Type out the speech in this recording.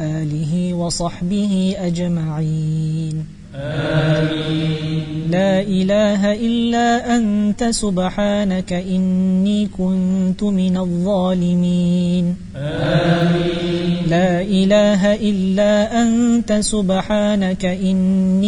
آله وصحبه أجمعين. آمين. لا إله إلا أنت سبحانك إني كنت من الظالمين. آمين. لا إله إلا أنت سبحانك إني